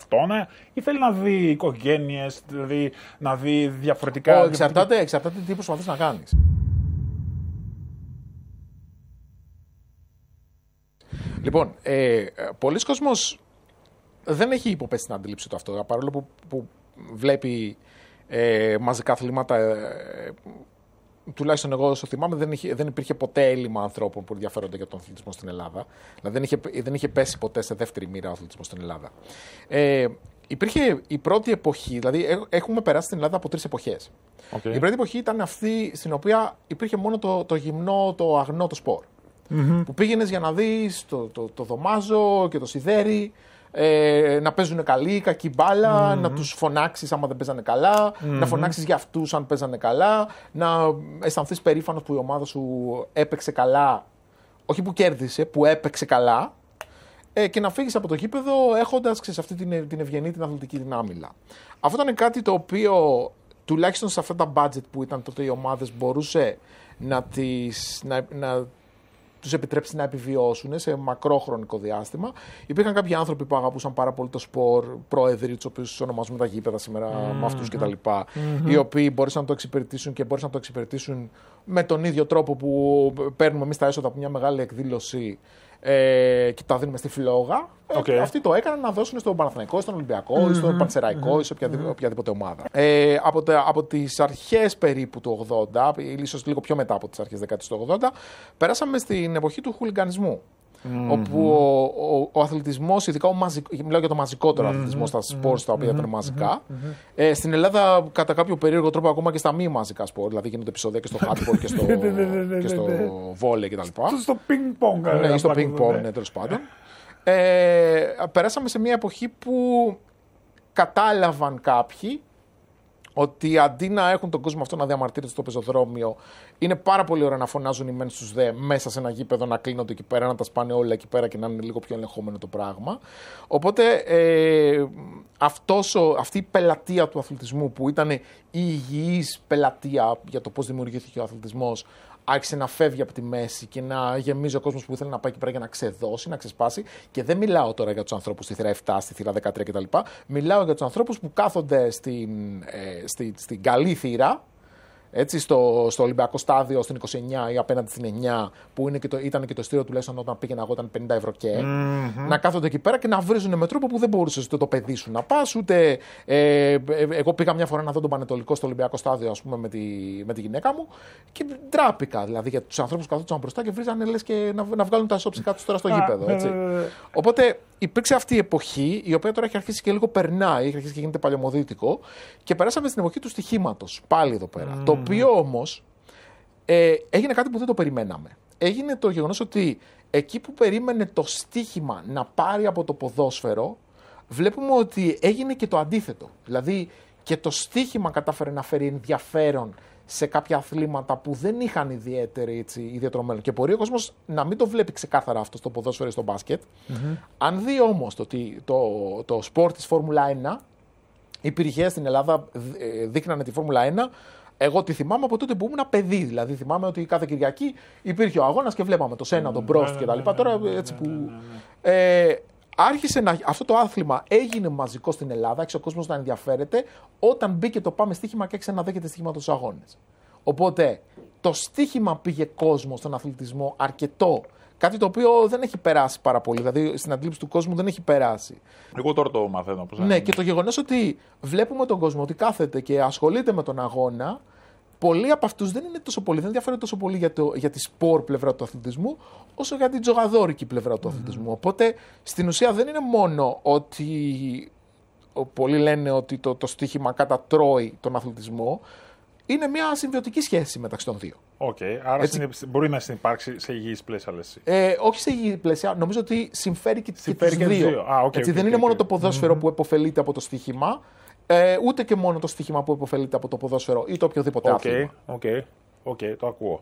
αυτόνα, ή θέλει να δει οικογένειες, δηλαδή να δει διαφορετικά. Εξαρτάται τι προσπαθείς να κάνεις. Λοιπόν, πολλοί κόσμος δεν έχει υποπέσει την αντίληψη του αυτό, παρόλο που βλέπει μαζικά αθλήματα. Τουλάχιστον εγώ όσο θυμάμαι δεν υπήρχε ποτέ έλλειμμα ανθρώπων που ενδιαφέρονται για τον αθλητισμό στην Ελλάδα. Δηλαδή δεν είχε πέσει ποτέ σε δεύτερη μοίρα ο αθλητισμός στην Ελλάδα. Υπήρχε η πρώτη εποχή, δηλαδή έχουμε περάσει στην Ελλάδα από 3 εποχές. Okay. Η πρώτη εποχή ήταν αυτή στην οποία υπήρχε μόνο το γυμνό, το αγνό, το σπορ. Mm-hmm. Που πήγαινες για να δεις το δωμάζο και το σιδέρι, να παίζουν καλή, κακή μπάλα, να τους φωνάξεις άμα δεν παίζανε καλά, να φωνάξεις για αυτούς αν παίζανε καλά, να αισθανθείς περήφανος που η ομάδα σου έπαιξε καλά, όχι που κέρδισε, που έπαιξε καλά, και να φύγεις από το γήπεδο έχοντας αυτή την ευγενή, την αθλητική δυνάμιλα. Αυτό ήταν κάτι το οποίο τουλάχιστον σε αυτά τα budget που ήταν τότε οι ομάδες μπορούσε να τους επιτρέψει να επιβιώσουν σε μακρόχρονικό διάστημα. Υπήρχαν κάποιοι άνθρωποι που αγαπούσαν πάρα πολύ το σπορ, πρόεδροι, τους οποίους ονομάζουμε τα γήπεδα σήμερα με αυτούς κτλ. Οι οποίοι μπορούσαν να το εξυπηρετήσουν και μπορούσαν να το εξυπηρετήσουν με τον ίδιο τρόπο που παίρνουμε εμείς τα έσοδα από μια μεγάλη εκδήλωση και τα δίνουμε στη φλόγα. Αυτοί το έκαναν να δώσουν στον Παναθηναϊκό, στον Ολυμπιακό, στον Πανσεραϊκό ή σε οποιαδήποτε ομάδα. Από τις αρχές περίπου του 80, ίσως λίγο πιο μετά από τις αρχές δεκαετίας του 80, περάσαμε στην εποχή του χουλιγκανισμού. Όπου ο αθλητισμός, ειδικά μιλάω για το μαζικότερο αθλητισμό στα σπορ, τα οποία ήταν μαζικά. Στην Ελλάδα, κατά κάποιο περίεργο τρόπο, ακόμα και στα μη μαζικά σπορ, δηλαδή γίνονται επεισόδια και στο handball και στο βόλεϊ κτλ. Στο ping-pong. Ναι, στο ping-pong, ναι, τέλος πάντων. Περάσαμε σε μια εποχή που κατάλαβαν κάποιοι ότι αντί να έχουν τον κόσμο αυτό να διαμαρτύρεται στο πεζοδρόμιο, είναι πάρα πολύ ωραία να φωνάζουν οι μεν στους δε μέσα σε ένα γήπεδο, να κλείνονται εκεί πέρα, να τα σπάνε όλα εκεί πέρα και να είναι λίγο πιο ελεγχόμενο το πράγμα. Οπότε αυτή η πελατεία του αθλητισμού, που ήταν η υγιής πελατεία για το πώς δημιουργήθηκε ο αθλητισμός, άρχισε να φεύγει από τη μέση και να γεμίζει ο κόσμος που ήθελε να πάει εκεί πέρα για να ξεδώσει, να ξεσπάσει. Και δεν μιλάω τώρα για τους ανθρώπους στη θύρα 7, στη θύρα 13 κτλ. Μιλάω για τους ανθρώπους που κάθονται στην καλή θύρα, έτσι, στο Ολυμπιακό στάδιο στην 29 ή απέναντι στην 9, που ήταν και το ειστήριο τουλάχιστον όταν πήγαινα εγώ ήταν 50 ευρώ και. Να κάθονται εκεί πέρα και να βρίζουν με τρόπο που δεν μπορούσες ούτε το παιδί σου να πας, ούτε. Εγώ πήγα μια φορά να δω τον Πανετολικό στο Ολυμπιακό στάδιο, ας πούμε, με τη γυναίκα μου και ντράπηκα. Δηλαδή για τους ανθρώπους που καθόντουσαν μπροστά και βρίζανε λες και να βγάλουν τα ισόψυχά τους τώρα στο γήπεδο. Έτσι. Οπότε υπήρξε αυτή η εποχή, η οποία τώρα έχει αρχίσει και λίγο περνάει, έχει αρχίσει και γίνεται παλαιομοδίτικο, και περάσαμε στην εποχή του στοιχήματος. Πάλι εδώ πέρα. Το οποίο όμως έγινε κάτι που δεν το περιμέναμε. Έγινε το γεγονός ότι εκεί που περίμενε το στοίχημα να πάρει από το ποδόσφαιρο, βλέπουμε ότι έγινε και το αντίθετο. Δηλαδή και το στοίχημα κατάφερε να φέρει ενδιαφέρον σε κάποια αθλήματα που δεν είχαν ιδιαίτερο μέλλον. Και μπορεί ο κόσμος να μην το βλέπει ξεκάθαρα αυτό στο ποδόσφαιρο ή στο μπάσκετ. Αν δει όμως το σπορ της Φόρμουλα 1, οι πυρηχαίες στην Ελλάδα δείχνανε τη Φόρμουλα 1. Εγώ τη θυμάμαι από τότε που ήμουν παιδί. Δηλαδή θυμάμαι ότι κάθε Κυριακή υπήρχε ο αγώνας και βλέπαμε το Σένα, τον Μπρόστ κτλ. Τώρα έτσι που. Άρχισε αυτό το άθλημα, έγινε μαζικό στην Ελλάδα, άρχισε ο κόσμος να ενδιαφέρεται όταν μπήκε το πάμε στοίχημα και άρχισε να δέχεται στοίχημα στους αγώνες. Οπότε το στοίχημα πήγε κόσμο στον αθλητισμό αρκετό. Κάτι το οποίο δεν έχει περάσει πάρα πολύ, δηλαδή στην αντίληψη του κόσμου δεν έχει περάσει. Εγώ τώρα το μαθαίνω. Ναι, και το γεγονός ότι βλέπουμε τον κόσμο ότι κάθεται και ασχολείται με τον αγώνα, πολλοί από αυτούς δεν ενδιαφέρονται τόσο πολύ για τη σπορ πλευρά του αθλητισμού, όσο για την τζογαδόρικη πλευρά του αθλητισμού. Οπότε στην ουσία δεν είναι μόνο ότι πολλοί λένε ότι το στοίχημα κατατρώει τον αθλητισμό, είναι μια συμβιωτική σχέση μεταξύ των δύο. Άρα μπορεί να συνυπάρξει σε υγιής πλαίσια, λες. Όχι σε υγιή πλαίσια, νομίζω ότι συμφέρει και τους δύο. Δεν είναι μόνο το ποδόσφαιρο που επωφελείται από το στοίχημα, ούτε και μόνο το στοίχημα που επωφελείται από το ποδόσφαιρο ή το οποιοδήποτε άθλημα. Το ακούω.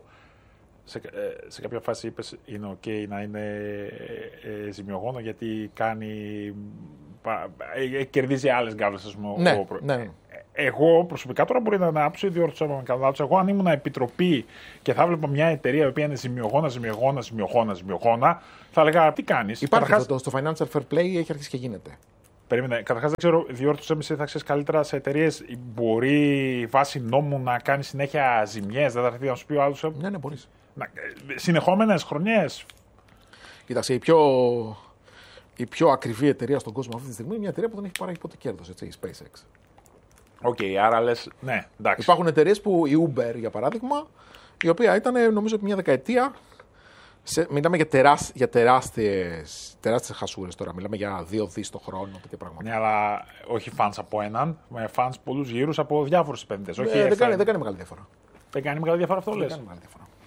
Σε κάποια φάση είπες είναι να είναι ζημιογόνο γιατί κερδίζει άλλες γκάβλες, ας πούμε. Ναι. Εγώ προσωπικά τώρα μπορεί να άψω διόρθωσα. Εγώ αν ήμουν επιτροπή και θα βλέπα μια εταιρεία η οποία είναι ζημιογόνα, θα έλεγα τι κάνεις. Υπάρχει στο financial fair play, έχει αρχίσει και γίνεται. Περίμενε. Καταρχάς δεν ξέρω, διόρθωσέ με, θα ξέρεις καλύτερα σε εταιρείες. Μπορεί βάσει νόμου να κάνει συνέχεια ζημιές, δεν θα έρθει να σου πει ο άλλος. Ναι, μπορείς. Συνεχόμενες χρονιές. Κοίταξε, η πιο ακριβή εταιρεία στον κόσμο αυτή τη στιγμή είναι μια εταιρεία που δεν έχει παράγει ποτέ κέρδος, έτσι, η SpaceX. Οκ, άρα λες, ναι, εντάξει. Υπάρχουν εταιρείες που η Uber, για παράδειγμα, η οποία ήταν, νομίζω, μια δεκαετία. Μιλάμε για τεράστιες χασούρες τώρα. Μιλάμε για 2 δις το χρόνο, τέτοια πράγματα. Ναι, αλλά όχι fans από έναν, με fans πολλούς γύρους από διάφορους επενδυτές. Δεν κάνει μεγάλη διαφορά. Δεν κάνει μεγάλη διαφορά αυτό, λες. Δεν κάνει μεγάλη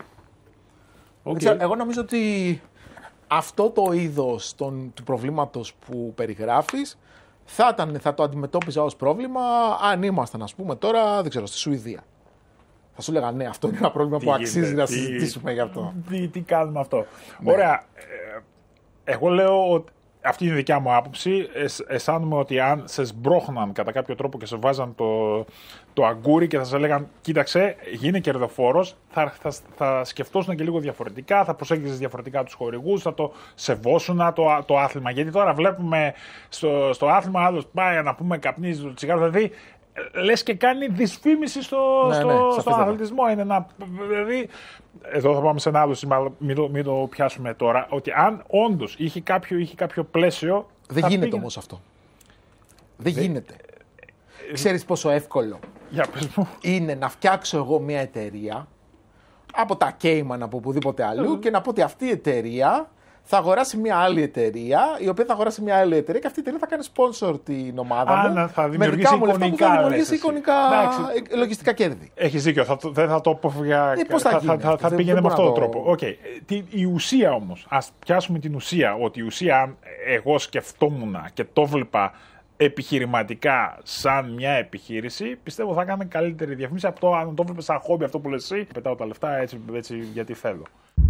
διαφορά. Okay. Εγώ νομίζω ότι αυτό το είδος του προβλήματος που περιγράφεις θα το αντιμετώπιζα ως πρόβλημα αν ήμασταν, ας πούμε, τώρα, δεν ξέρω, στη Σουηδία. Θα σου έλεγα ναι, αυτό είναι ένα πρόβλημα που αξίζει να συζητήσουμε γι' αυτό. Τι κάνουμε αυτό. Ναι. Ωραία. Εγώ λέω ότι αυτή είναι η δικιά μου άποψη. Αισθάνομαι ότι αν σε σμπρώχναν κατά κάποιο τρόπο και σε βάζαν το αγκούρι και θα σε έλεγαν κοίταξε, γίνε κερδοφόρος, θα σκεφτόσουν και λίγο διαφορετικά, θα προσέγγιζες διαφορετικά τους χορηγούς, θα το σεβόσουν το άθλημα. Γιατί τώρα βλέπουμε στο άθλημα άλλος πάει να πούμε καπνίζει το τσιγάρο, δηλαδή λες και κάνει δυσφήμιση στον αθλητισμό. Είναι δηλαδή, εδώ θα πάμε σε ένα άλλο σήμα, μην το πιάσουμε τώρα, ότι αν όντως είχε κάποιο πλαίσιο. Δεν γίνεται όμως αυτό. Δεν γίνεται. Ξέρεις πόσο εύκολο είναι να φτιάξω εγώ μια εταιρεία από τα Cayman, από οπουδήποτε αλλού και να πω ότι αυτή η εταιρεία θα αγοράσει μια άλλη εταιρεία, η οποία θα αγοράσει μια άλλη εταιρεία και αυτή η εταιρεία θα κάνει sponsor την ομάδα μου. Θα δημιουργήσει εικονικά λογιστικά κέρδη. Έχεις δίκιο, δεν θα το αποφυγα. Θα πήγαινε με αυτόν τον τρόπο. Okay. Η ουσία όμως, ας πιάσουμε την ουσία, ότι η ουσία αν εγώ σκεφτόμουν και το βλέπα επιχειρηματικά σαν μια επιχείρηση, πιστεύω θα έκανε καλύτερη διαφήμιση από το αν το βλέπεις σαν χόμπι, αυτό που λες εσύ, πετάω τα λεφτά έτσι γιατί θέλω.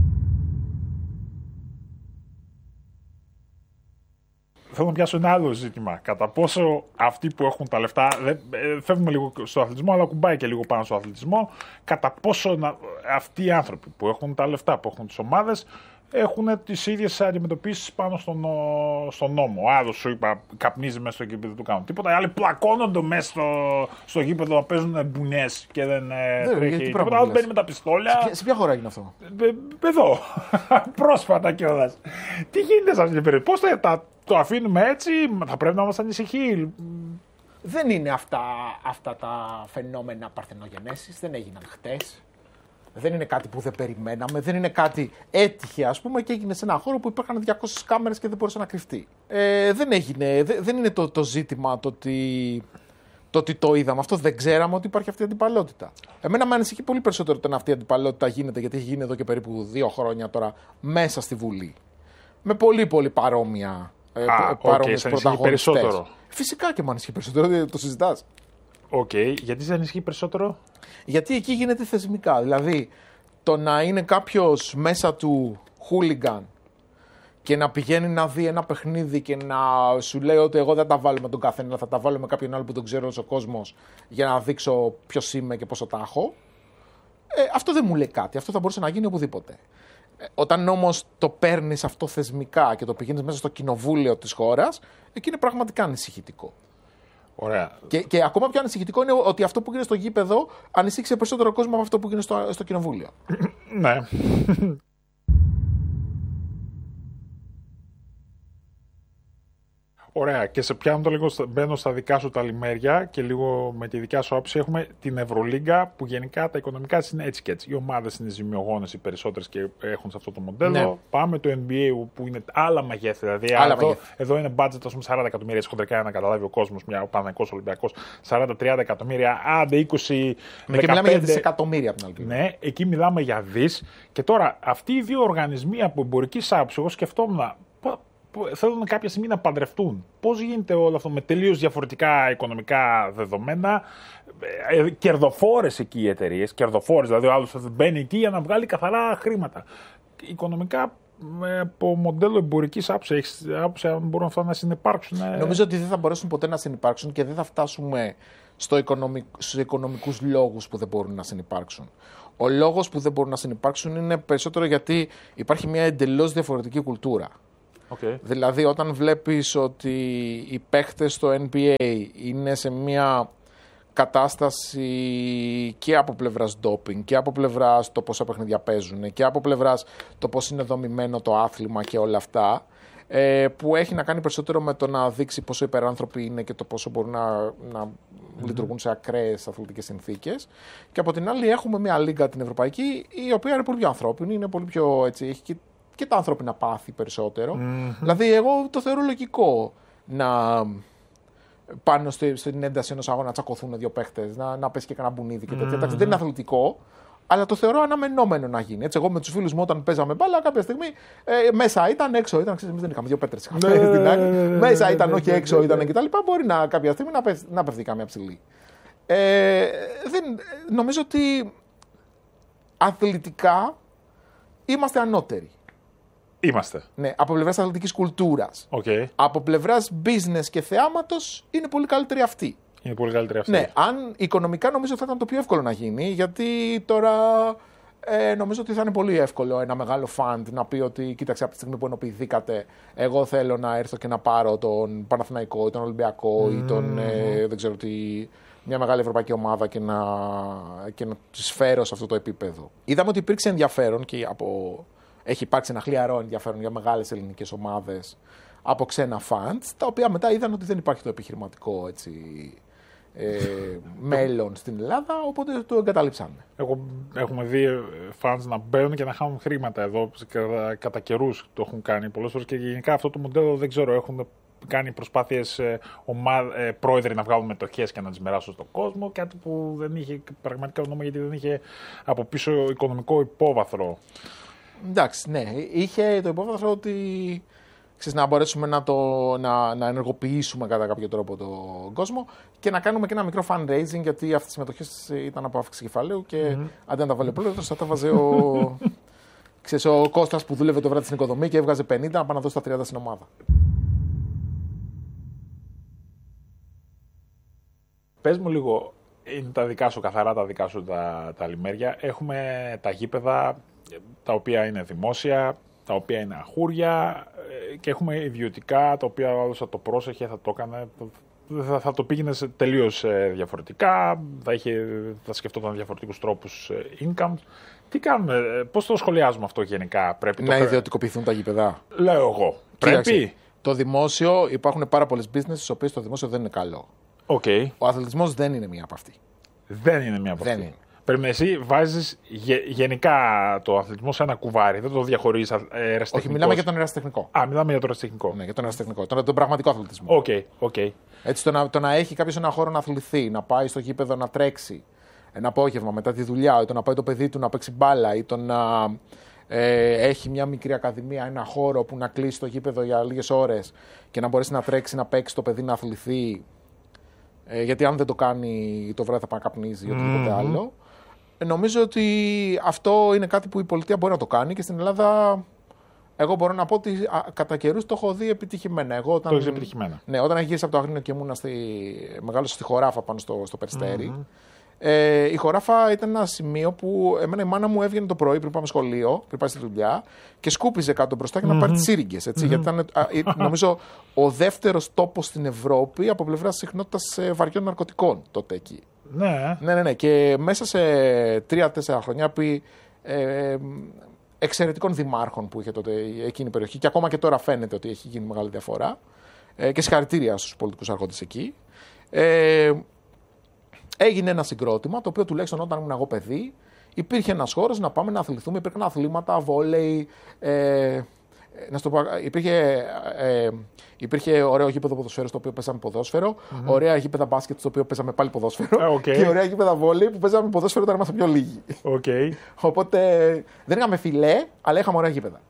Θέλω να πιάσω ένα άλλο ζήτημα. Κατά πόσο αυτοί που έχουν τα λεφτά, φεύγουμε λίγο στο αθλητισμό, αλλά κουμπάει και λίγο πάνω στο αθλητισμό, κατά πόσο αυτοί οι άνθρωποι που έχουν τα λεφτά, που έχουν τις ομάδες, έχουν τις ίδιες αντιμετωπίσεις πάνω στον νόμο. Ο άλλος σου είπα, καπνίζει μέσα στο γήπεδο του κάνουν τίποτα. Οι άλλοι πλακώνονται μέσα στο γήπεδο να παίζουν μπουνιές και δεν τρέχει τίποτα. Άλλος μπαίνει με τα πιστόλια. Σε ποια χώρα έγινε αυτό? Εδώ. Πρόσφατα κιόλας. Τι γίνεται σε αυτή την περίπτωση? Πώς το αφήνουμε έτσι? Θα πρέπει να μας ανησυχεί. Δεν είναι αυτά τα φαινόμενα παρθενογενέσεις. Δεν έγιναν χτες. Δεν είναι κάτι που δεν περιμέναμε, δεν είναι κάτι έτυχε, ας πούμε, και έγινε σε ένα χώρο που υπήρχαν 200 κάμερες και δεν μπορούσε να κρυφτεί. Δεν είναι το ζήτημα το ότι το είδαμε. Αυτό δεν ξέραμε ότι υπάρχει αυτή η αντιπαλότητα. Εμένα με ανησυχεί πολύ περισσότερο όταν αυτή η αντιπαλότητα γίνεται, γιατί έχει γίνει εδώ και περίπου 2 χρόνια τώρα μέσα στη Βουλή. Με πολύ πολύ παρόμοιες πρωταγωνιστές. Περισσότερο. Φυσικά και με ανησυχεί περισσότερο, το συζητάς. Γιατί σε ανησυχεί περισσότερο? Γιατί εκεί γίνεται θεσμικά. Δηλαδή, το να είναι κάποιος μέσα του χούλιγκαν και να πηγαίνει να δει ένα παιχνίδι και να σου λέει ότι εγώ δεν τα βάλω με τον καθένα, θα τα βάλω με κάποιον άλλο που τον ξέρω ο κόσμος για να δείξω ποιος είμαι και πόσο τα έχω. Αυτό δεν μου λέει κάτι. Αυτό θα μπορούσε να γίνει οπουδήποτε. Όταν όμως το παίρνεις αυτό θεσμικά και το πηγαίνεις μέσα στο κοινοβούλιο της χώρας, εκεί είναι πραγματικά ανησυχητικό. Ωραία. Και ακόμα πιο ανησυχητικό είναι ότι αυτό που γίνεται στο γήπεδο ανησύχησε περισσότερο κόσμο από αυτό που γίνεται στο κοινοβούλιο. Ναι. Ωραία, και σε πιάνω το λίγο, μπαίνω στα δικά σου τα λιμέρια και λίγο με τη δικιά σου άποψη. Έχουμε την Ευρωλίγκα που γενικά τα οικονομικά της είναι έτσι και έτσι. Οι ομάδες είναι ζημιογόνες οι περισσότερες και έχουν σε αυτό το μοντέλο. Ναι. Πάμε το NBA που είναι άλλα μεγέθη. Δηλαδή εδώ είναι budget 40 εκατομμύρια χοντρικά να καταλάβει ο κόσμος, ο Παναθηναϊκός Ολυμπιακός 40-30 εκατομμύρια, άντε 20. Και μιλάμε για δισεκατομμύρια από την άλλη. Ναι, εκεί μιλάμε για δις. Και τώρα αυτοί οι δύο οργανισμοί από εμπορική άποψη, εγώ σκεφτόμουν. Θέλουν κάποια στιγμή να παντρευτούν. Πώς γίνεται όλο αυτό με τελείως διαφορετικά οικονομικά δεδομένα, κερδοφόρες εκεί οι εταιρείες, κερδοφόρες, δηλαδή ο άλλος μπαίνει εκεί για να βγάλει καθαρά χρήματα. Οικονομικά, από μοντέλο εμπορικής άποψης, αν μπορούν αυτά να συνυπάρξουν. Νομίζω ότι δεν θα μπορέσουν ποτέ να συνυπάρξουν και δεν θα φτάσουμε στους οικονομικούς λόγους που δεν μπορούν να συνυπάρξουν. Ο λόγος που δεν μπορούν να συνυπάρξουν είναι περισσότερο γιατί υπάρχει μια εντελώς διαφορετική κουλτούρα. Okay. Δηλαδή, όταν βλέπεις ότι οι παίχτες στο NBA είναι σε μια κατάσταση και από πλευράς ντόπινγκ και από πλευράς το πόσα παιχνίδια παίζουν και από πλευράς το πώς είναι δομημένο το άθλημα και όλα αυτά, που έχει να κάνει περισσότερο με το να δείξει πόσο υπεράνθρωποι είναι και το πόσο μπορούν να λειτουργούν σε ακραίες αθλητικές συνθήκες. Και από την άλλη έχουμε μια λίγα την ευρωπαϊκή, η οποία είναι πολύ πιο ανθρώπινη, είναι πολύ πιο, έτσι, έχει και τα ανθρώπινα πάθη περισσότερο. Δηλαδή εγώ το θεωρώ λογικό να πάνω στην ένταση ενός αγώνα να τσακωθούν δύο παίχτες, να πέσει και κανένα μπουνίδι και τέτοια. Δεν είναι αθλητικό, αλλά το θεωρώ αναμενόμενο να γίνει. Έτσι, εγώ με τους φίλους μου όταν παίζαμε μπάλα, κάποια στιγμή μέσα ήταν, έξω ήταν. Εμείς δεν είχαμε δύο πέτρες. Μέσα ήταν, όχι έξω ήταν κτλ. Μπορεί κάποια στιγμή να πέφτει καμία ψηλή. Νομίζω ότι αθλητικά είμαστε ανώτεροι. Είμαστε. Ναι, από πλευράς αθλητικής κουλτούρας. Okay. Από πλευράς business και θεάματος είναι πολύ καλύτεροι αυτοί. Είναι πολύ καλύτερη αυτή. Ναι, αν οικονομικά νομίζω θα ήταν το πιο εύκολο να γίνει, γιατί τώρα νομίζω ότι θα είναι πολύ εύκολο ένα μεγάλο φαντ να πει ότι κοίταξε από τη στιγμή που ενοποιηθήκατε, εγώ θέλω να έρθω και να πάρω τον Παναθηναϊκό ή τον Ολυμπιακό ή τον δεν ξέρω τι, μια μεγάλη ευρωπαϊκή ομάδα και να τις φέρω σε αυτό το επίπεδο. Είδαμε ότι υπήρξε ενδιαφέρον και έχει υπάρξει ένα χλιαρό ενδιαφέρον για μεγάλες ελληνικές ομάδες από ξένα φαντς, τα οποία μετά είδαν ότι δεν υπάρχει το επιχειρηματικό μέλλον στην Ελλάδα, οπότε το εγκαταλείψανε. Έχουμε δει φαντς να μπαίνουν και να χάνουν χρήματα εδώ, κατά καιρούς το έχουν κάνει πολλές φορές και γενικά αυτό το μοντέλο δεν ξέρω, έχουν κάνει προσπάθειες πρόεδροι να βγάλουν μετοχές και να τις μοιράσουν στον κόσμο, κάτι που δεν είχε πραγματικά νόημα γιατί δεν είχε από πίσω οικονομικό υπόβαθρο. Εντάξει, ναι, είχε το υπόβαθρο ότι να μπορέσουμε να ενεργοποιήσουμε κατά κάποιο τρόπο τον κόσμο και να κάνουμε και ένα μικρό fundraising, γιατί αυτές οι συμμετοχές ήταν από αύξηση κεφαλαίου και αντί να τα βάλει ο πρόεδρος, θα τα βάζε ο Κώστας που δούλευε το βράδυ στην οικοδομή και έβγαζε 50 να πάει να δώσει τα 30 στην ομάδα. Πες μου λίγο, είναι τα δικά σου, καθαρά τα δικά σου τα λιμέρια. Έχουμε τα γήπεδα τα οποία είναι δημόσια, τα οποία είναι αχούρια και έχουμε ιδιωτικά τα οποία όλος θα το πρόσεχε, θα το έκανε, θα το πήγαινε τελείως διαφορετικά, θα σκεφτόταν διαφορετικούς τρόπους income. Τι κάνουμε, πώς το σχολιάζουμε αυτό γενικά? Πρέπει να ιδιωτικοποιηθούν τα γήπεδα? Λέω εγώ. Πρέπει. Το δημόσιο, υπάρχουν πάρα πολλές business στις οποίες το δημόσιο δεν είναι καλό. Okay. Ο αθλητισμός δεν είναι μία από αυτή. Δεν είναι μία από αυτή. Πρέπει εσύ βάζεις γενικά το αθλητισμό σε ένα κουβάρι, δεν το διαχωρίζεις ερασιτεχνικός. Όχι, μιλάμε για τον ερασιτεχνικό. Μιλάμε για τον ερασιτεχνικό. Ναι, για τον ερασιτεχνικό. Τον πραγματικό αθλητισμό. Okay. Έτσι, το να έχει κάποιος ένα χώρο να αθληθεί, να πάει στο γήπεδο να τρέξει ένα απόγευμα μετά τη δουλειά, ή το να πάει το παιδί του να παίξει μπάλα, ή το να έχει μια μικρή ακαδημία, ένα χώρο που να κλείσει το γήπεδο για λίγες ώρες και να μπορέσει να τρέξει, να παίξει το παιδί, να αθληθεί. Γιατί αν δεν το κάνει το βράδυ θα πάει να καπνίζει ή οτιδήποτε άλλο. Νομίζω ότι αυτό είναι κάτι που η πολιτεία μπορεί να το κάνει και στην Ελλάδα εγώ μπορώ να πω ότι κατά καιρούς το έχω δει επιτυχημένα. Το έχεις επιτυχημένα. Ναι, όταν γύρισα από το Αγρίνιο και ήμουν μεγάλωσα στη Χωράφα πάνω στο Περιστέρι. Η Χωράφα ήταν ένα σημείο που εμένα η μάνα μου έβγαινε το πρωί πριν πάμε σχολείο, πριν πάει στη δουλειά και σκούπιζε κάτω μπροστά για να πάρει τις σύριγγες. Γιατί ήταν νομίζω ο δεύτερος τόπος στην Ευρώπη από πλευράς συχνότητας βαριών ναρκωτικών τότε εκεί. Ναι. Και μέσα σε 3-4 χρόνια επί εξαιρετικών δημάρχων που είχε τότε εκείνη η περιοχή και ακόμα και τώρα φαίνεται ότι έχει γίνει μεγάλη διαφορά και συγχαρητήρια στους πολιτικούς αρχόντες εκεί. Έγινε ένα συγκρότημα το οποίο τουλάχιστον όταν ήμουν εγώ παιδί υπήρχε ένας χώρος να πάμε να αθληθούμε, υπήρχαν αθλήματα, βόλεϊ. Να σου το πω, υπήρχε ωραίο γήπεδο ποδοσφαίρου στο οποίο παίζαμε ποδόσφαιρο, ωραία γήπεδα μπάσκετ στο οποίο παίζαμε πάλι ποδόσφαιρο και ωραία γήπεδα βόλεϊ που παίζαμε ποδόσφαιρο όταν ήμασταν πιο λίγοι. Οπότε δεν είχαμε φιλέ, αλλά είχαμε ωραία γήπεδα.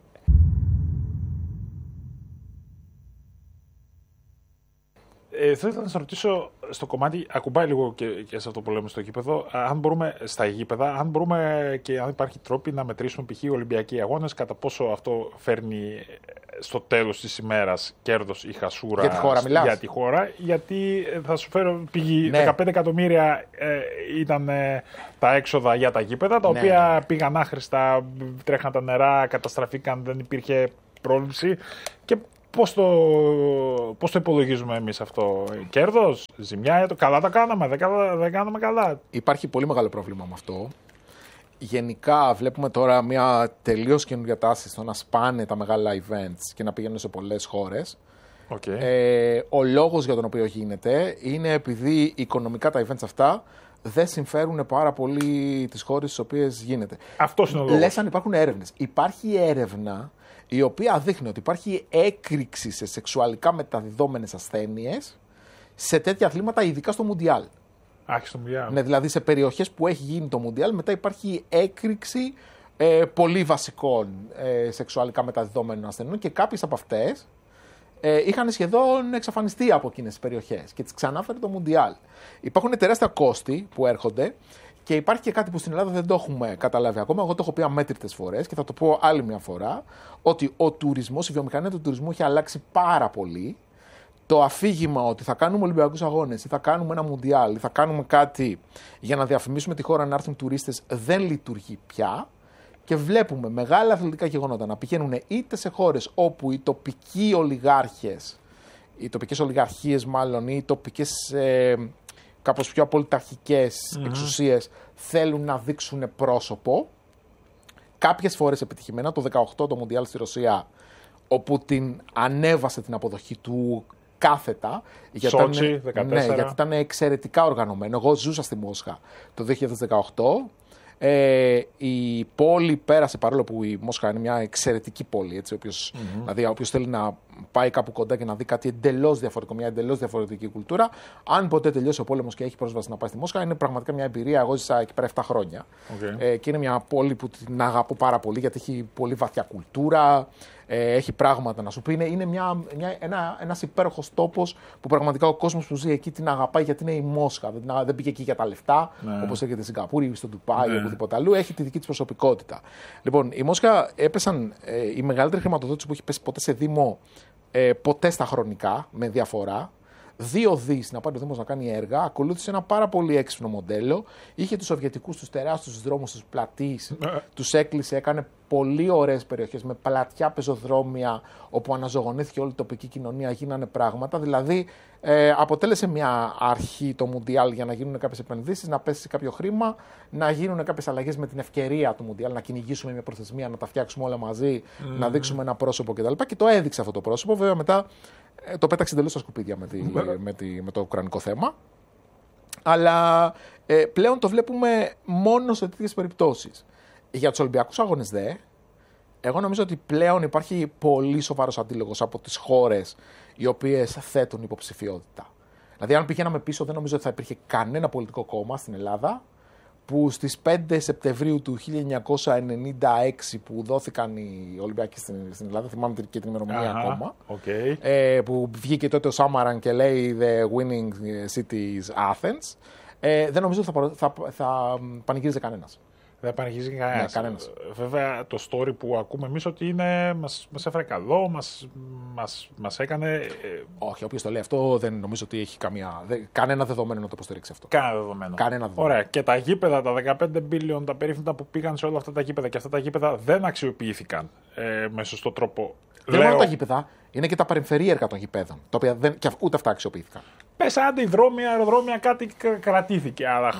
Θα ήθελα να σας ρωτήσω στο κομμάτι, ακουμπάει λίγο και σε αυτό που λέμε στο γήπεδο, αν μπορούμε στα γήπεδα, αν μπορούμε και αν υπάρχει τρόποι να μετρήσουμε π.χ. Ολυμπιακοί αγώνες, κατά πόσο αυτό φέρνει στο τέλος της ημέρας κέρδος ή χασούρα για τη χώρα, για τη χώρα, γιατί θα σου φέρω π.χ. 15 εκατομμύρια ήταν τα έξοδα για τα γήπεδα, τα οποία πήγαν άχρηστα, τρέχαν τα νερά, καταστραφήκαν, δεν υπήρχε πρόληψη και πώς το υπολογίζουμε εμείς αυτό? Κέρδος, ζημιά, καλά τα κάναμε, δεν κάναμε καλά. Υπάρχει πολύ μεγάλο πρόβλημα με αυτό. Γενικά βλέπουμε τώρα μια τελείως καινούργια τάση στο να σπάνε τα μεγάλα events και να πηγαίνουν σε πολλές χώρες. Okay. Ο λόγος για τον οποίο γίνεται είναι επειδή οικονομικά τα events αυτά δεν συμφέρουν πάρα πολύ τις χώρες στις οποίες γίνεται. Αυτός είναι ο λόγος. Λες αν υπάρχουν έρευνες. Υπάρχει έρευνα η οποία δείχνει ότι υπάρχει έκρηξη σε σεξουαλικά μεταδιδόμενες ασθένειες σε τέτοια αθλήματα, ειδικά στο Μουντιάλ. Στο Μουντιάλ. Ναι, δηλαδή σε περιοχές που έχει γίνει το Μουντιάλ, μετά υπάρχει έκρηξη πολύ βασικών σεξουαλικά μεταδιδόμενων ασθενών και κάποιες από αυτές είχαν σχεδόν εξαφανιστεί από εκείνες τις περιοχές και τις ξανάφερε το Μουντιάλ. Υπάρχουν τεράστια κόστη που έρχονται και υπάρχει και κάτι που στην Ελλάδα δεν το έχουμε καταλάβει ακόμα. Εγώ το έχω πει αμέτρητες φορές και θα το πω άλλη μια φορά, ότι ο τουρισμός, η βιομηχανία του τουρισμού έχει αλλάξει πάρα πολύ. Το αφήγημα ότι θα κάνουμε Ολυμπιακούς Αγώνες ή θα κάνουμε ένα Μουντιάλ ή θα κάνουμε κάτι για να διαφημίσουμε τη χώρα να έρθουν τουρίστες δεν λειτουργεί πια. Και βλέπουμε μεγάλα αθλητικά γεγονότα να πηγαίνουν είτε σε χώρες όπου οι τοπικοί ολιγάρχες, οι τοπικές ολιγαρχίες μάλλον, ή οι τοπικές κάπως πιο απολυταρχικές εξουσίες θέλουν να δείξουν πρόσωπο. Κάποιες φορές επιτυχημένα, το 2018 το Μουντιάλ στη Ρωσία, όπου την ανέβασε την αποδοχή του κάθετα. Σότσι, 14. Ναι, γιατί ήταν εξαιρετικά οργανωμένο. Εγώ ζούσα στη Μόσχα το 2018. Η πόλη πέρασε, παρόλο που η Μόσχα είναι μια εξαιρετική πόλη, έτσι, δηλαδή όποιος θέλει να πάει κάπου κοντά και να δει κάτι εντελώς διαφορετικό, μια εντελώς διαφορετική κουλτούρα, αν ποτέ τελειώσει ο πόλεμος και έχει πρόσβαση να πάει στη Μόσχα, είναι πραγματικά μια εμπειρία. Εγώ ζήσα εκεί πέρα 7 χρόνια. Και είναι μια πόλη που την αγαπώ πάρα πολύ, γιατί έχει πολύ βαθιά κουλτούρα, έχει πράγματα να σου πει. Είναι ένας υπέροχος τόπος που πραγματικά ο κόσμος που ζει εκεί την αγαπάει, γιατί είναι η Μόσχα. Δεν πήγε εκεί για τα λεφτά, όπως έρχεται στη Σιγκαπούρη ή στο Ντουμπάι ή οπουδήποτε αλλού. Έχει τη δική της προσωπικότητα. Λοιπόν, η Μόσχα έπεσαν η μεγαλύτερη χρηματοδότηση που έχει πέσει ποτέ σε Δήμο, ποτέ στα χρονικά, με διαφορά. 2 δις να πάρει ο Δήμος να κάνει έργα. Ακολούθησε ένα πάρα πολύ έξυπνο μοντέλο. Είχε τους σοβιετικούς, τους τεράστιους δρόμους, τους πλατείς, τους έκλεισε, έκανε πολύ ωραίες περιοχές με πλατιά πεζοδρόμια, όπου αναζωογονήθηκε όλη η τοπική κοινωνία, γίνανε πράγματα. Δηλαδή, αποτέλεσε μια αρχή το Μουντιάλ για να γίνουν κάποιες επενδύσεις, να πέσει κάποιο χρήμα, να γίνουν κάποιες αλλαγές με την ευκαιρία του Μουντιάλ, να κυνηγήσουμε μια προθεσμία, να τα φτιάξουμε όλα μαζί, να δείξουμε ένα πρόσωπο κτλ. Και το έδειξε αυτό το πρόσωπο. Βέβαια, μετά το πέταξε εντελώς στα σκουπίδια με το ουκρανικό θέμα. Αλλά πλέον το βλέπουμε μόνο σε τέτοιες περιπτώσεις. Για τους Ολυμπιακούς Αγώνες δε, εγώ νομίζω ότι πλέον υπάρχει πολύ σοβαρός αντίλογος από τις χώρες οι οποίες θέτουν υποψηφιότητα. Δηλαδή, αν πηγαίναμε πίσω, δεν νομίζω ότι θα υπήρχε κανένα πολιτικό κόμμα στην Ελλάδα που στις 5 Σεπτεμβρίου του 1996 που δόθηκαν οι Ολυμπιακοί στην Ελλάδα, θυμάμαι και την ημερομηνία ακόμα, που βγήκε τότε ο Σάμαραν και λέει «The winning city is Athens», δεν νομίζω ότι θα πανηγύριζε κανένας. Δεν πανηγύριζε κανένας. Βέβαια, το story που ακούμε εμείς ότι είναι, μας έφερε καλό, μας έκανε... Όχι, όποιος το λέει αυτό δεν νομίζω ότι έχει κανένα δεδομένο να το υποστηρίξει αυτό. Κανένα δεδομένο. Ωραία. Και τα γήπεδα, τα 15 billion, τα περίφημα που πήγαν σε όλα αυτά τα γήπεδα, και αυτά τα γήπεδα δεν αξιοποιήθηκαν με σωστό τρόπο. Δεν είναι μόνο τα γήπεδα, είναι και τα περιφερειακά των γηπέδων, τα οποία ούτε αυτά αξιοποιήθηκαν. Πες άντε αεροδρόμια, κάτι κρατήθηκε, αλλά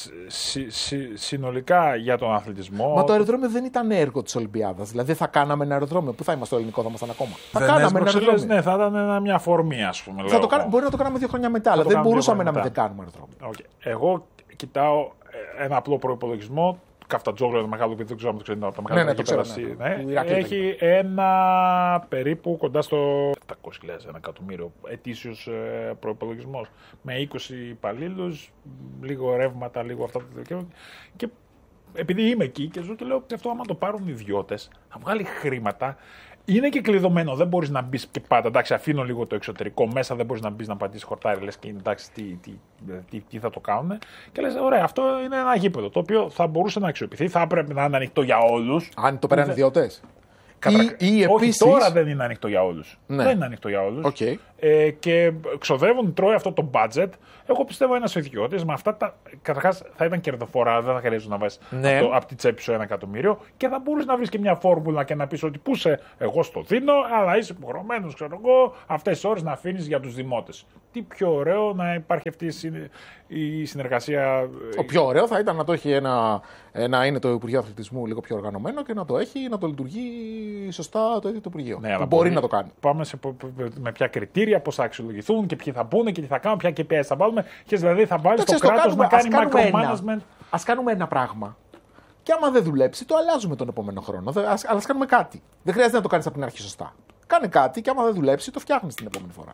συνολικά για τον αθλητισμό... Μα το αεροδρόμιο δεν ήταν έργο της Ολυμπιάδας, δηλαδή θα κάναμε ένα αεροδρόμιο, πού θα είμαστε, στο ελληνικό θα ήμασταν ακόμα. Θα κάναμε ένα αεροδρόμιο. Ναι, θα ήταν μια αφορμή, ας πούμε. Μπορεί να το κάναμε 2 χρόνια μετά, αλλά δεν μπορούσαμε να μην κάνουμε αεροδρόμιο. Εγώ κοιτάω ένα απλό προϋπολογισμό. Καφτατζόγλου, ένα μεγάλο παιδί, δεν ξέρω αν το ξέρετε, από τα μεγάλα έχει ένα περίπου κοντά στο 700.000, 1 εκατομμύριο ετήσιος προϋπολογισμός, με 20 υπαλλήλους, λίγο ρεύματα, λίγο αυτά. Και επειδή είμαι εκεί και ζω και λέω ότι αυτό άμα το πάρουν οι ιδιώτες, θα βγάλει χρήματα. Είναι και κλειδωμένο, δεν μπορείς να μπεις και πάντα. Εντάξει, αφήνω λίγο το εξωτερικό μέσα, δεν μπορείς να μπεις να πατήσεις χορτάρι, λες και εντάξει, τι θα το κάνουν. Και λες, ωραία, αυτό είναι ένα γήπεδο το οποίο θα μπορούσε να αξιοποιηθεί, θα έπρεπε να είναι ανοιχτό για όλους. Αν το πέραν ιδιώτες. Ή επίσης... Όχι, τώρα δεν είναι ανοιχτό για όλους. Ναι. Δεν είναι ανοιχτό για όλους. και ξοδεύουν, τρώει αυτό το budget. Εγώ πιστεύω ένας ιδιώτης με αυτά τα. Καταρχάς θα ήταν κερδοφορά, δεν θα χρειάζεται να βάζει από τη τσέπη σου 1 εκατομμύριο και θα μπορούσε να βρει και μια φόρμουλα και να πει ότι πού είσαι, εγώ στο δίνω, αλλά είσαι υποχρεωμένος, ξέρω εγώ, αυτές τις ώρες να αφήνεις για τους δημότες. Τι πιο ωραίο να υπάρχει αυτή η συνεργασία. Το πιο ωραίο θα ήταν να το έχει να είναι το Υπουργείο Αθλητισμού λίγο πιο οργανωμένο και να το έχει, να το λειτουργεί σωστά το ίδιο το Υπουργείο. Ναι, μπορεί να το κάνει. Πάμε με ποια κριτήρια, πώς θα αξιολογηθούν και ποιοι θα μπουν και τι θα κάνουν, ποια KPIs θα βάλουμε. Και δηλαδή θα βάλει το κράτος να κάνει micromanagement. Ας κάνουμε ένα πράγμα. Και άμα δεν δουλέψει, το αλλάζουμε τον επόμενο χρόνο. Αλλά ας κάνουμε κάτι. Δεν χρειάζεται να το κάνεις από την αρχή σωστά. Κάνε κάτι και άμα δεν δουλέψει, το φτιάχνεις την επόμενη φορά.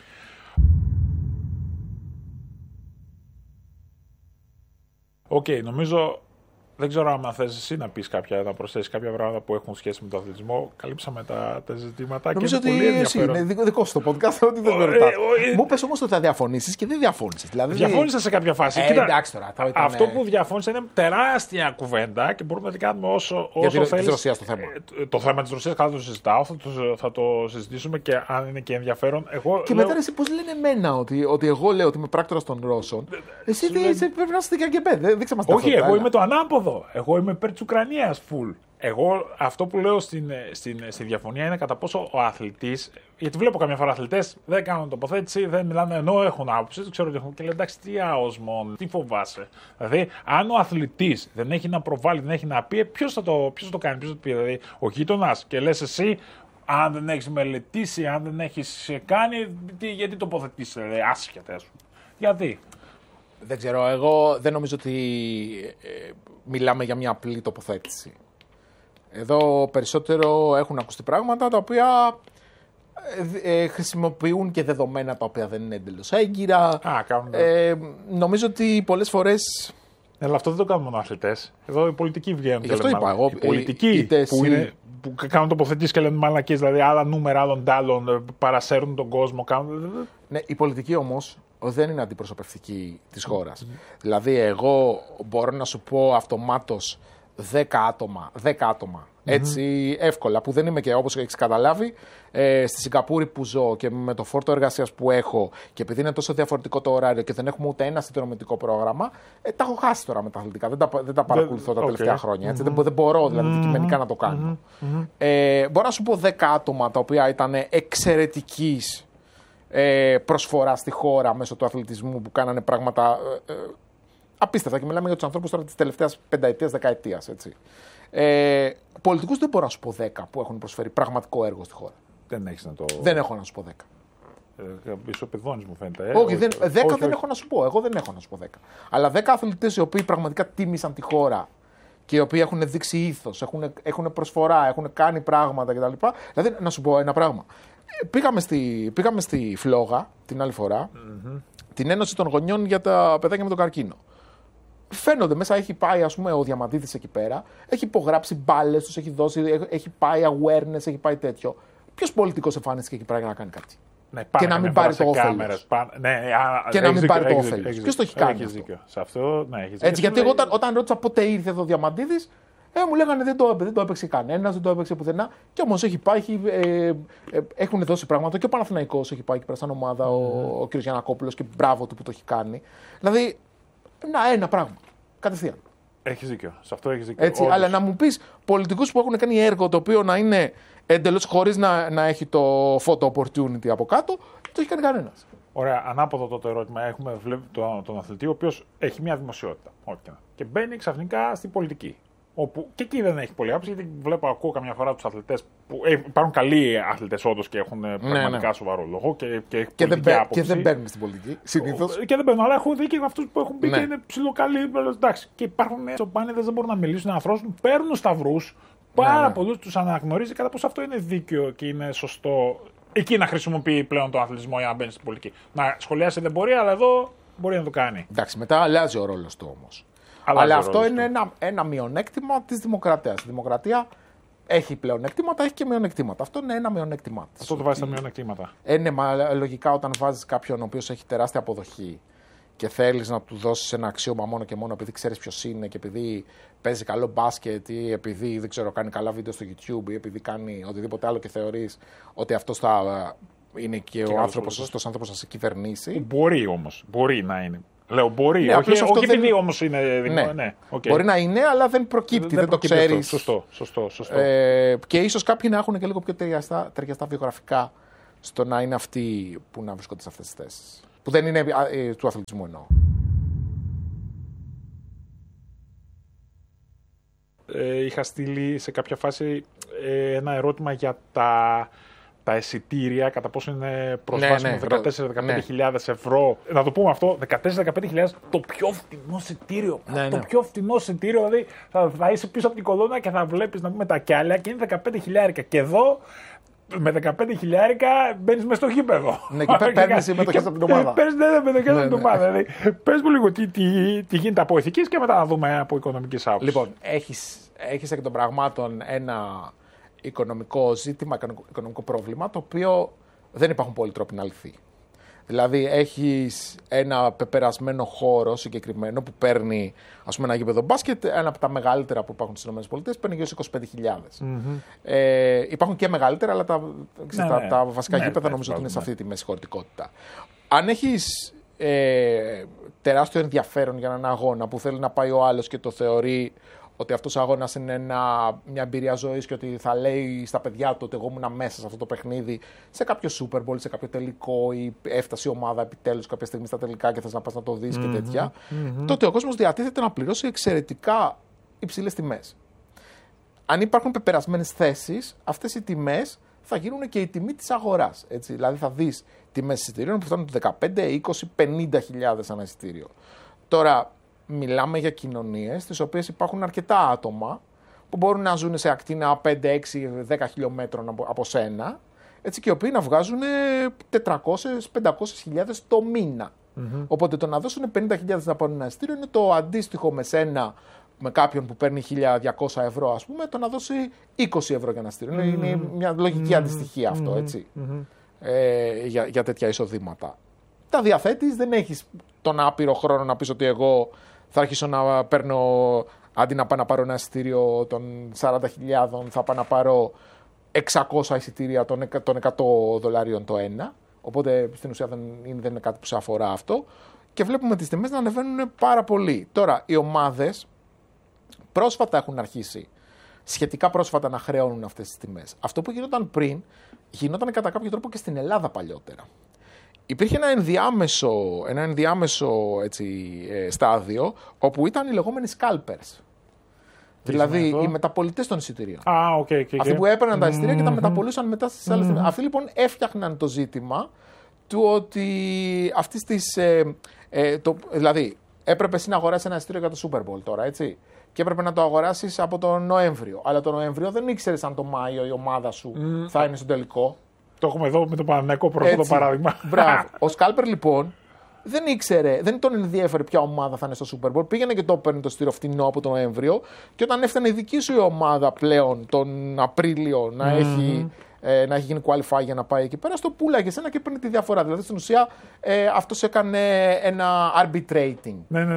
Οκ, νομίζω. Δεν ξέρω αν θες εσύ να πεις να προσθέσεις κάποια πράγματα που έχουν σχέση με τον αθλητισμό. Καλύψαμε τα ζητήματα. Νομίζω ότι εσύ είναι δικό σου το podcast, ότι δεν με ρωτάς. Μου πες όμως ότι θα διαφωνήσεις και δεν διαφώνησες. Δηλαδή... Διαφώνησα σε κάποια φάση. Εντάξει τώρα. Αυτό που διαφώνησα είναι τεράστια κουβέντα και μπορούμε να την κάνουμε όσο θέλεις. Της Ρωσίας το θέμα. Το θέμα της Ρωσίας, καλά το συζητάω. Θα το συζητήσουμε και αν είναι και ενδιαφέρον. Και μετά εσύ πώς λένε εμένα ότι εγώ λέω ότι είμαι πράκτορας των Ρώσων. Εσύ πρέπει να είστε και αγκεμπέ. Δείξε μας τα Όχι, εγώ είμαι το ανάποδο. Εγώ είμαι υπέρ της Ουκρανίας full. Εγώ αυτό που λέω στη διαφωνία είναι κατά πόσο ο αθλητής. Γιατί βλέπω καμιά φορά αθλητές δεν κάνουν τοποθέτηση, δεν μιλάνε ενώ έχουν άποψη, δεν ξέρω τι έχουν. Και λένε εντάξει, τι άος μόνο, τι φοβάσαι. Δηλαδή, αν ο αθλητής δεν έχει να προβάλλει, δεν έχει να πει, ποιος θα το κάνει, ποιος θα το πει. Δηλαδή, ο γείτονας και λες εσύ, αν δεν έχεις μελετήσει, αν δεν έχεις κάνει, γιατί τοποθετήσει, άσχετα, ας πούμε. Γιατί. Δεν ξέρω, εγώ δεν νομίζω ότι μιλάμε για μια απλή τοποθέτηση. Εδώ περισσότερο έχουν ακουστεί πράγματα τα οποία χρησιμοποιούν και δεδομένα τα οποία δεν είναι εντελώς έγκυρα. Νομίζω ότι πολλές φορές... Αλλά αυτό δεν το κάνουν μόνο αθλητές. Εδώ οι πολιτικοί βγαίνουν. Γι' αυτό είπα εγώ. Οι πολιτικοί που κάνουν τοποθετήσεις και λένε μαλακίες, δηλαδή άλλα νούμερα, άλλων τάλων, παρασέρουν τον κόσμο. Ναι, οι πολιτικοί όμως δεν είναι αντιπροσωπευτικοί της χώρας. Δηλαδή, εγώ μπορώ να σου πω αυτομάτως 10 άτομα. Έτσι, εύκολα, που δεν είμαι και όπως έχεις καταλάβει, στη Σιγκαπούρη που ζω και με το φόρτο εργασίας που έχω και επειδή είναι τόσο διαφορετικό το ωράριο και δεν έχουμε ούτε ένα συνδρομητικό πρόγραμμα, τα έχω χάσει τώρα με τα αθλητικά. Δεν τα παρακολουθώ τα τελευταία χρόνια. Έτσι, δεν μπορώ δηλαδή δικημενικά να το κάνω. Μπορώ να σου πω 10 άτομα τα οποία ήταν εξαιρετικής προσφορά στη χώρα μέσω του αθλητισμού που κάνανε πράγματα απίστευτα και μιλάμε για τους ανθρώπους τώρα της τελευταίας πενταετίας, δεκαετίας. Πολιτικούς δεν μπορώ να σου πω 10 που έχουν προσφέρει πραγματικό έργο στη χώρα. Δεν έχω να σου πω 10. Ισοπεδώνεις μου φαίνεται. Όχι, 10 δεν έχω να σου πω. Εγώ δεν έχω να σου πω 10. Αλλά 10 αθλητές οι οποίοι πραγματικά τίμησαν τη χώρα και οι οποίοι έχουν δείξει ήθος, έχουν προσφορά, έχουν κάνει πράγματα κτλ. Δηλαδή, να σου πω ένα πράγμα. Πήγαμε στη Φλόγα την άλλη φορά, την Ένωση των Γονιών για τα παιδάκια με τον καρκίνο. Φαίνονται μέσα, έχει πάει ας πούμε ο Διαμαντίδης εκεί πέρα, έχει υπογράψει μπάλες, τους έχει δώσει, έχει πάει awareness, έχει πάει τέτοιο. Ποιος πολιτικός εμφανίστηκε εκεί πέρα για να κάνει κάτι? Ναι, και να μην πάρει το όφελος. Και να μην πάρει το όφελος. Ποιος το έχει κάνει αυτό? Σε αυτό, ναι, έχεις έτσι, γιατί εγώ όταν ρώτησα πότε ήρθε εδώ ο Διαμαντίδης, μου λέγανε δεν το έπαιξε κανένας, δεν το έπαιξε πουθενά. Και όμως έχει πάει, έχουν δώσει πράγματα. Και ο Παναθηναϊκός έχει πάει εκεί πέρα σαν ομάδα, ο κ. Γιαννακόπουλος, και μπράβο του που το έχει κάνει. Δηλαδή, ένα πράγμα. Κατευθείαν. Έχεις δίκιο. Σε αυτό έχεις δίκιο. Έτσι, αλλά να μου πεις πολιτικούς που έχουν κάνει έργο το οποίο να είναι εντελώς χωρίς να έχει το photo opportunity από κάτω, δεν το έχει κάνει κανένας. Ωραία, ανάποδο το ερώτημα. Έχουμε τον αθλητή, ο οποίος έχει μια δημοσιότητα. Και μπαίνει ξαφνικά στην πολιτική. Όπου και εκεί δεν έχει πολύ άποψη, γιατί ακούω καμιά φορά τους αθλητές που υπάρχουν καλοί αθλητές όντως και έχουν πραγματικά σοβαρό λόγο και δεν μπαίνουν στην πολιτική συνήθως. Και δεν μπαίνουν, αλλά έχω δει και αυτούς που έχουν μπει και είναι ψιλοκαλοί. Εντάξει, και υπάρχουν τσοπάνιδες, δεν μπορούν να μιλήσουν, να αρθρώσουν, παίρνουν σταυρούς. Πάρα πολλούς τους αναγνωρίζει κατά πόσο αυτό είναι δίκαιο και είναι σωστό. Εκεί να χρησιμοποιεί πλέον τον αθλητισμό για να μπαίνει στην πολιτική. Να σχολιάσει δεν μπορεί, αλλά εδώ μπορεί να το κάνει. Εντάξει, μετά αλλάζει ο ρόλος του όμως. Αλλά αυτό είναι ένα μειονέκτημα της δημοκρατίας. Η δημοκρατία έχει πλεονεκτήματα, έχει και μειονεκτήματα. Αυτό είναι ένα μειονέκτημα της. Αυτό το βάζεις στα μειονεκτήματα. Ναι, μα λογικά όταν βάζεις κάποιον ο οποίος έχει τεράστια αποδοχή και θέλεις να του δώσεις ένα αξίωμα μόνο και μόνο επειδή ξέρεις ποιος είναι και επειδή παίζει καλό μπάσκετ ή επειδή δεν ξέρω, κάνει καλά βίντεο στο YouTube ή επειδή κάνει οτιδήποτε άλλο και θεωρείς ότι αυτός θα είναι και ο άνθρωπος, ο σωστός άνθρωπος να σε κυβερνήσει. Μπορεί όμως. Μπορεί να είναι. Λέω μπορεί. Ναι, όχι επειδή όμως είναι δημόσιο. Ναι. Okay. Μπορεί να είναι, αλλά δεν προκύπτει. Δεν το ξέρεις. Σωστό. Και ίσως κάποιοι να έχουν και λίγο πιο ταιριαστά βιογραφικά στο να είναι αυτοί που να βρίσκονται σε αυτές τις θέσεις. Που δεν είναι του αθλητισμού εννοώ. Είχα στείλει σε κάποια φάση ένα ερώτημα για τα εισιτήρια, κατά πόσο είναι προσβάσιμο 14-15.000 ευρώ. Να το πούμε αυτό, 14-15.000 το πιο φθηνό εισιτήριο. Το πιο φθηνό εισιτήριο, δηλαδή θα είσαι πίσω από την κολόνα και θα βλέπεις να πούμε τα κιάλια και είναι 15.000. Και εδώ με 15.000 μπαίνεις μέσα στο γήπεδο. Ναι, και παίρνεις συμμετοχές από την ομάδα. Παίρνεις συμμετοχές από την ομάδα. Δηλαδή, πες μου λίγο τι γίνεται από ηθικής και μετά να δούμε από οικονομικής άποψης. Λοιπόν, έχεις εκ των πραγμάτων ένα οικονομικό ζήτημα, οικονομικό πρόβλημα, το οποίο δεν υπάρχουν πολλοί τρόποι να λυθεί. Δηλαδή, έχεις ένα πεπερασμένο χώρο συγκεκριμένο που παίρνει, ας πούμε, ένα γήπεδο μπάσκετ, ένα από τα μεγαλύτερα που υπάρχουν στις ΗΠΑ, παίρνει γύρω στις 25.000. Υπάρχουν και μεγαλύτερα, αλλά τα βασικά γήπεδα νομίζω ότι είναι σε αυτή τη μέση χωρητικότητα. Αν έχεις τεράστιο ενδιαφέρον για έναν αγώνα που θέλει να πάει ο άλλος και το θεωρεί ότι αυτός ο αγώνας είναι μια εμπειρία ζωής και ότι θα λέει στα παιδιά του ότι εγώ ήμουν μέσα σε αυτό το παιχνίδι, σε κάποιο Super Bowl, σε κάποιο τελικό ή έφτασε η ομάδα επιτέλους κάποια στιγμή στα τελικά και θες να πας να το δεις και τέτοια, τότε ο κόσμος διατίθεται να πληρώσει εξαιρετικά υψηλές τιμές. Αν υπάρχουν πεπερασμένες θέσεις, αυτές οι τιμές θα γίνουν και η τιμή της αγοράς. Έτσι. Δηλαδή θα δεις τιμές εισιτηρίων που φτάνουν 15, 20, 50.000 ένα εισιτήριο. Τώρα, μιλάμε για κοινωνίες στις οποίες υπάρχουν αρκετά άτομα που μπορούν να ζουν σε ακτίνα 5, 6, 10 χιλιόμετρων από σένα, έτσι, και οι οποίοι να βγάζουν 400-500.000 το μήνα. Οπότε το να δώσουν 50.000 να πάρουν ένα εισιτήριο είναι το αντίστοιχο με σένα, με κάποιον που παίρνει 1.200 ευρώ, ας πούμε, το να δώσει 20 ευρώ για ένα εισιτήριο. Είναι μια λογική αντιστοιχία αυτό, έτσι, για τέτοια εισοδήματα. Τα διαθέτεις, δεν έχεις τον άπειρο χρόνο να πεις ότι εγώ θα αρχίσω να παίρνω, αντί να πάω να πάρω ένα εισιτήριο των 40.000, θα πάω να πάρω 600 εισιτήρια των $100 το ένα. Οπότε στην ουσία δεν είναι κάτι που σε αφορά αυτό. Και βλέπουμε τις τιμές να ανεβαίνουν πάρα πολύ. Τώρα, οι ομάδες πρόσφατα έχουν αρχίσει, σχετικά πρόσφατα, να χρεώνουν αυτές τις τιμές. Αυτό που γινόταν πριν, γινόταν κατά κάποιο τρόπο και στην Ελλάδα παλιότερα. Υπήρχε ένα ενδιάμεσο έτσι, στάδιο, όπου ήταν οι λεγόμενοι scalpers. Δηλαδή οι μεταπολιτές των εισιτηρίων. Αυτοί που έπαιρναν τα εισιτήρια και τα μεταπολούσαν μετά στις άλλες τιμές. Αυτοί λοιπόν έφτιαχναν το ζήτημα του ότι αυτής της. Δηλαδή, έπρεπε εσύ να αγοράσεις ένα εισιτήριο για το Super Bowl τώρα, έτσι. Και έπρεπε να το αγοράσεις από τον Νοέμβριο. Αλλά τον Νοέμβριο δεν ήξερες αν τον Μάιο η ομάδα σου θα είναι στο τελικό. Το έχουμε εδώ με το Παναθηναϊκό πρόσφατο παράδειγμα. Μπράβο. Ο Σκάλπερ λοιπόν δεν ήξερε, δεν τον ενδιέφερε ποια ομάδα θα είναι στο Super Bowl. Πήγαινε και το παίρνει το εισιτήριο φθηνό από τον Νοέμβριο. Και όταν έφτανε η δική σου η ομάδα πλέον τον Απρίλιο να έχει γίνει qualify για να πάει εκεί πέρα, στο πουλάγε εσένα και παίρνει τη διαφορά. Δηλαδή στην ουσία αυτός έκανε ένα arbitrating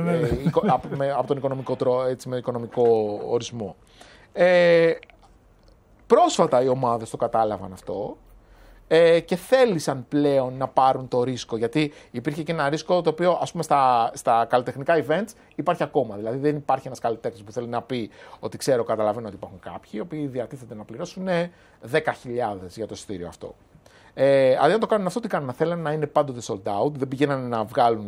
από τον οικονομικό έτσι, με οικονομικό ορισμό. Πρόσφατα οι ομάδες το κατάλαβαν αυτό. Και θέλησαν πλέον να πάρουν το ρίσκο. Γιατί υπήρχε και ένα ρίσκο το οποίο, ας πούμε, στα καλλιτεχνικά events υπάρχει ακόμα. Δηλαδή δεν υπάρχει ένας καλλιτέχνης που θέλει να πει ότι καταλαβαίνω ότι υπάρχουν κάποιοι οι οποίοι διατίθεται να πληρώσουν 10.000 για το εισιτήριο αυτό. Αντί να το κάνουν αυτό, τι κάνουν? Θέλουν να είναι πάντοτε sold out. Δεν πηγαίνανε να βγάλουν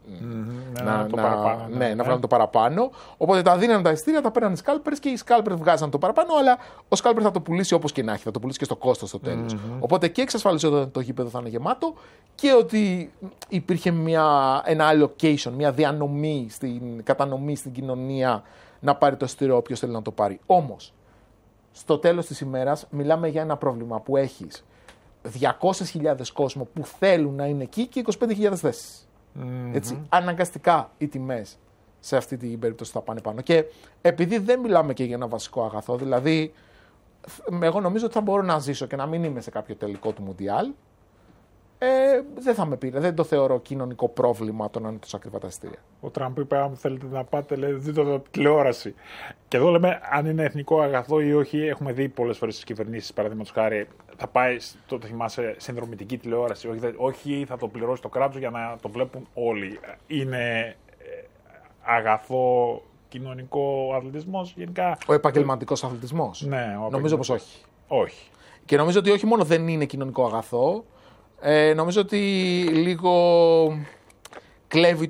να βγάλουν το παραπάνω. Οπότε τα δίνανε τα εισιτήρια, τα παίρνανε οι scalpers και οι scalpers βγάζαν το παραπάνω, αλλά ο scalper θα το πουλήσει όπως και να έχει, θα το πουλήσει και στο κόστος στο τέλος. Οπότε και εξασφαλίζονταν ότι το γήπεδο θα είναι γεμάτο και ότι υπήρχε ένα allocation, μια διανομή, κατανομή στην κοινωνία να πάρει το εισιτήριο όποιος θέλει να το πάρει. Όμως, στο τέλος της ημέρας μιλάμε για ένα πρόβλημα που έχεις 200.000 κόσμο που θέλουν να είναι εκεί και 25.000 θέσεις. Έτσι, αναγκαστικά οι τιμές σε αυτή την περίπτωση θα πάνε πάνω. Και επειδή δεν μιλάμε και για ένα βασικό αγαθό, δηλαδή εγώ νομίζω ότι θα μπορώ να ζήσω και να μην είμαι σε κάποιο τελικό του Μουντιάλ δεν θα με πήρε. Δεν το θεωρώ κοινωνικό πρόβλημα το να είναι τόσο ακριβά τα εισιτήρια. Ο Τραμπ είπε: αν θέλετε να πάτε, λέει, δείτε το τηλεόραση. Και εδώ λέμε αν είναι εθνικό αγαθό ή όχι. Έχουμε δει πολλές φορές στις κυβερνήσεις, παραδείγματος χάρη, θα πάει, τότε θυμάσαι, συνδρομητική τηλεόραση. Όχι, θα το πληρώσει το κράτος για να το βλέπουν όλοι. Είναι αγαθό κοινωνικό αθλητισμός γενικά. Ο επαγγελματικός αθλητισμός. Ναι, νομίζω πως όχι. Όχι. Και νομίζω ότι όχι μόνο δεν είναι κοινωνικό αγαθό, νομίζω ότι λίγο κλέβει